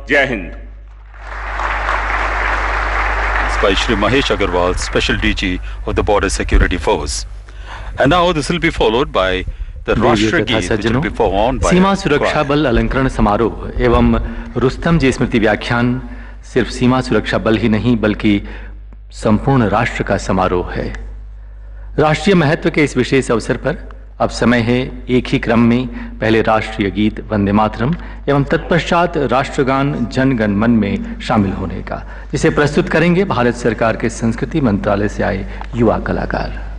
जय Hind. By Shri Mahesh Agarwal, Special DG of the Border Security Force. And now this will be followed by the Rashtra Geet, which will be performed by सीमा सुरक्षा बल अलंकरण समारोह एवं रुस्तम जी स्मृति व्याख्यान सिर्फ सीमा सुरक्षा बल ही नहीं बल्कि संपूर्ण राष्ट्र का समारोह है। राष्ट्रीय महत्व के इस विशेष अवसर पर अब समय है एक ही क्रम में पहले राष्ट्रीय गीत वंदे मातरम एवं तत्पश्चात राष्ट्रगान जन गण मन में शामिल होने का, जिसे प्रस्तुत करेंगे भारत सरकार के संस्कृति मंत्रालय से आए युवा कलाकार।